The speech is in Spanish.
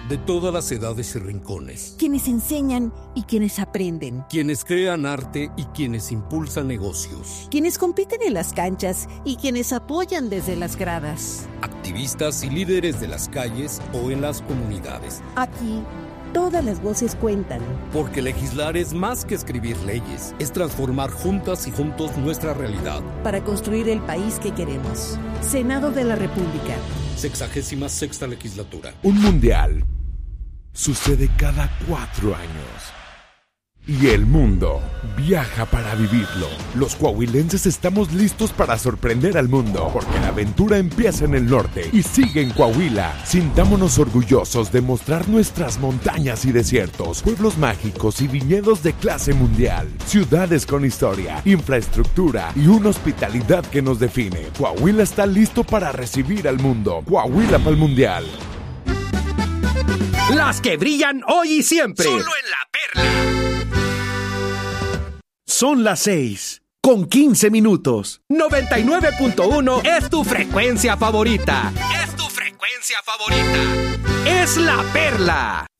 de todas las edades y rincones. Quienes enseñan y quienes aprenden. Quienes crean arte y quienes impulsan negocios. Quienes compiten en las canchas y quienes apoyan desde las gradas. Activistas y líderes de las calles o en las comunidades. Aquí, todas las voces cuentan. Porque legislar es más que escribir leyes, es transformar juntas y juntos nuestra realidad. Para construir el país que queremos. Senado de la República. 66ª legislatura. Un mundial sucede cada 4 años. Y el mundo viaja para vivirlo. Los coahuilenses estamos listos para sorprender al mundo, porque la aventura empieza en el norte y sigue en Coahuila. Sintámonos orgullosos de mostrar nuestras montañas y desiertos, pueblos mágicos y viñedos de clase mundial, ciudades con historia, infraestructura y una hospitalidad que nos define. Coahuila está listo para recibir al mundo. Coahuila para el mundial. Las que brillan hoy y siempre. Solo en La Perla. Son las 6:15. 99.1 es tu frecuencia favorita. Es tu frecuencia favorita. Es La Perla.